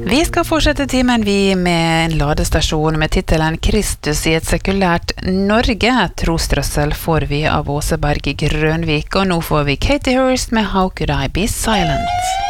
Vi skal fortsette timen med en ladestasjon med titelen Kristus i et sekulært Norge. Trostrøssel får vi av Åse Berg Grønvik, og nå får vi Katie Hurst med How Could I Be Silent?